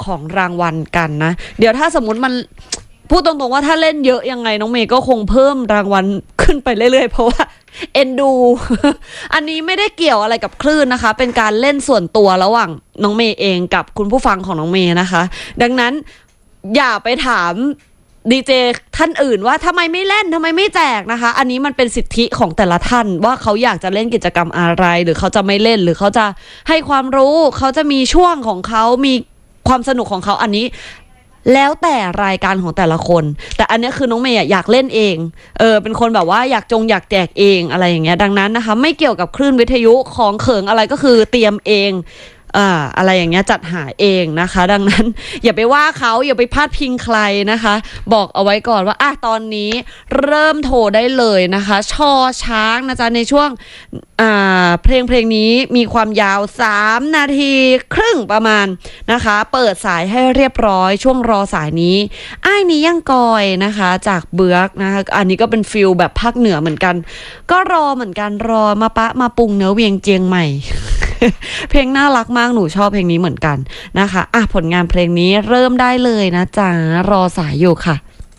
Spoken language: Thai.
ของรางวัลกันนะเดี๋ยวถ้าสมมติมันพูดตรงๆว่าถ้าเล่นเยอะยังไงน้องเมย์ก็คงเพิ่มรางวัลขึ้นไปเรื่อยๆเพราะว่าเอ็นดู อันนี้ไม่ได้เกี่ยวอะไรกับคลื่นนะคะเป็นการเล่นส่วนตัวระหว่างน้องเมย์เองกับคุณผู้ฟังของน้องเมย์นะคะดังนั้นอย่าไปถามดีเจท่านอื่นว่าทำไมไม่เล่นทำไมไม่แจกนะคะอันนี้มันเป็นสิทธิของแต่ละท่านว่าเขาอยากจะเล่นกิจกรรมอะไรหรือเขาจะไม่เล่นหรือเขาจะให้ความรู้เขาจะมีช่วงของเขามีความสนุกของเขาอันนี้แล้วแต่รายการของแต่ละคนแต่อันนี้คือน้องเมย์อยากเล่นเองเป็นคนแบบว่าอยากแจกเองอะไรอย่างเงี้ยดังนั้นนะคะไม่เกี่ยวกับคลื่นวิทยุของเขิงอะไรก็คือเตรียมเองอะไรอย่างเงี้ยจัดหาเองนะคะดังนั้นอย่าไปว่าเขาอย่าไปพาดพิงใครนะคะบอกเอาไว้ก่อนว่าตอนนี้เริ่มโทรได้เลยนะคะชอช้างนะจ๊ะในช่วงเพลงนี้มีความยาว3 นาทีครึ่งประมาณนะคะเปิดสายให้เรียบร้อยช่วงรอสายนี้อ้ายนี้ยังกอยนะคะจากเบือกนะคะอันนี้ก็เป็นฟิลแบบภาคเหนือเหมือนกันก็รอเหมือนกันรอมาปะมาปุงเนื้อเวียงเจียงใหม่ เพลงน่ารักมากหนูชอบเพลงนี้เหมือนกันนะคะผลงานเพลงนี้เริ่มได้เลยนะจ๊ะรอสายอยู่ค่ะ